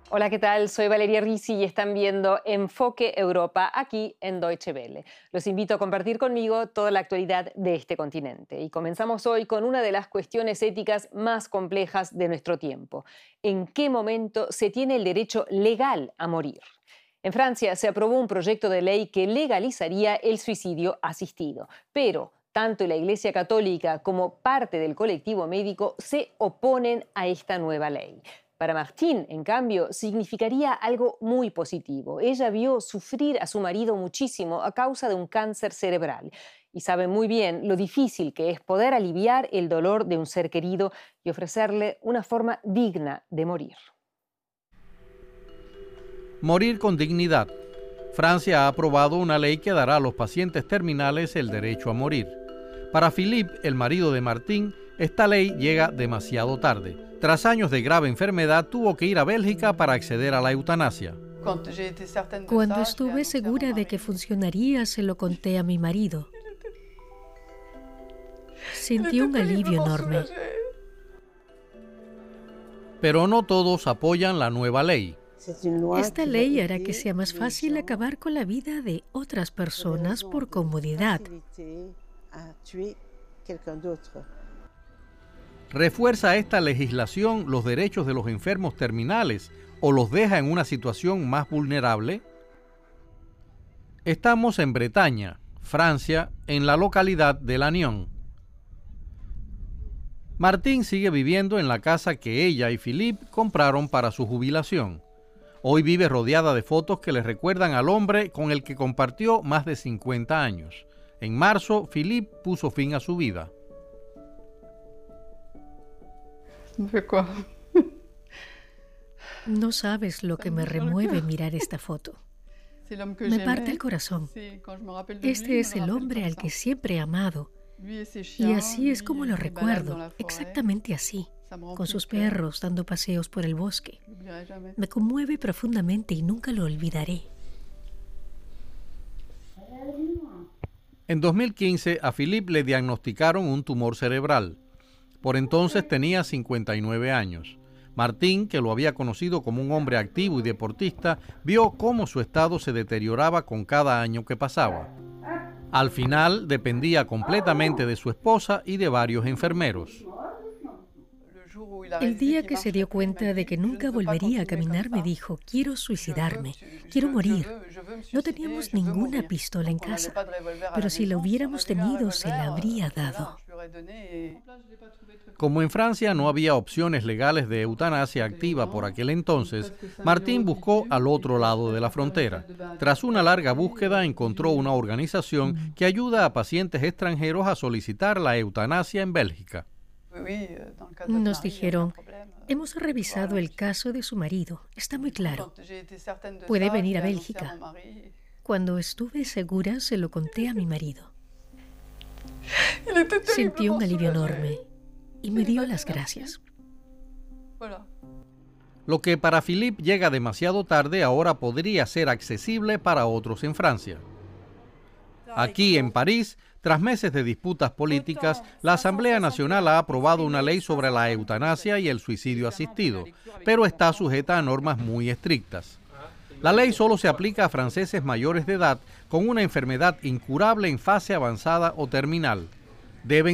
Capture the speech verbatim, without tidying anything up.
Hola, ¿qué tal? Soy Valeria Risi y están viendo Enfoque Europa aquí en Deutsche Welle. Los invito a compartir conmigo toda la actualidad de este continente. Y comenzamos hoy con una de las cuestiones éticas más complejas de nuestro tiempo. ¿En qué momento se tiene el derecho legal a morir? En Francia se aprobó un proyecto de ley que legalizaría el suicidio asistido, pero tanto la Iglesia Católica como parte del colectivo médico se oponen a esta nueva ley. Para Martine, en cambio, significaría algo muy positivo. Ella vio sufrir a su marido muchísimo a causa de un cáncer cerebral y sabe muy bien lo difícil que es poder aliviar el dolor de un ser querido y ofrecerle una forma digna de morir. Morir con dignidad. Francia ha aprobado una ley que dará a los pacientes terminales el derecho a morir. Para Philippe, el marido de Martine, esta ley llega demasiado tarde. Tras años de grave enfermedad, tuvo que ir a Bélgica para acceder a la eutanasia. Cuando estuve segura de que funcionaría, se lo conté a mi marido. Sentí un alivio enorme. Pero no todos apoyan la nueva ley. Esta ley hará que sea más fácil acabar con la vida de otras personas por comodidad. ¿Refuerza esta legislación los derechos de los enfermos terminales o los deja en una situación más vulnerable? Estamos en Bretaña, Francia, en la localidad de Lannion. Martine sigue viviendo en la casa que ella y Philippe compraron para su jubilación. Hoy vive rodeada de fotos que le recuerdan al hombre con el que compartió más de cincuenta años. En marzo, Philippe puso fin a su vida. No sabes lo que me remueve mirar esta foto. Me parte el corazón. Este es el hombre al que siempre he amado. Y así es como lo recuerdo, exactamente así, con sus perros dando paseos por el bosque. Me conmueve profundamente y nunca lo olvidaré. En dos mil quince a Philippe le diagnosticaron un tumor cerebral. Por entonces tenía cincuenta y nueve años. Martine, que lo había conocido como un hombre activo y deportista, vio cómo su estado se deterioraba con cada año que pasaba. Al final dependía completamente de su esposa y de varios enfermeros. El día que se dio cuenta de que nunca volvería a caminar, me dijo: quiero suicidarme, quiero morir. No teníamos ninguna pistola en casa, pero si la hubiéramos tenido, se la habría dado. Como en Francia no había opciones legales de eutanasia activa por aquel entonces, Martine buscó al otro lado de la frontera. Tras una larga búsqueda, encontró una organización que ayuda a pacientes extranjeros a solicitar la eutanasia en Bélgica. Nos dijeron: hemos revisado el caso de su marido, está muy claro. Puede venir a Bélgica. Cuando estuve segura, se lo conté a mi marido. Sentí un alivio enorme y me dio las gracias. Lo que para Philippe llega demasiado tarde ahora podría ser accesible para otros en Francia. Aquí en París, tras meses de disputas políticas, la Asamblea Nacional ha aprobado una ley sobre la eutanasia y el suicidio asistido, pero está sujeta a normas muy estrictas. La ley solo se aplica a franceses mayores de edad con una enfermedad incurable en fase avanzada o terminal. Deben